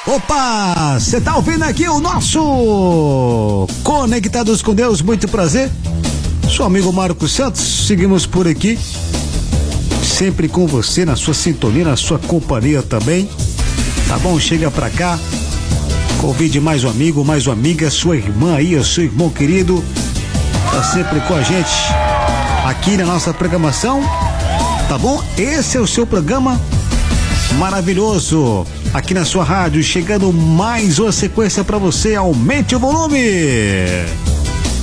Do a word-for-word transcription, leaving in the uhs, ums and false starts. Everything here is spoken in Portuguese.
Opa, você tá ouvindo aqui o nosso Conectados com Deus, muito prazer. Sou amigo Marcos Santos, seguimos por aqui, sempre com você, na sua sintonia, na sua companhia também, tá bom? Chega pra cá, convide mais um amigo, mais uma amiga, sua irmã aí, seu irmão querido, tá sempre com a gente aqui na nossa programação, tá bom? Esse é o seu programa maravilhoso, aqui na sua rádio, chegando mais uma sequência pra você, aumente o volume.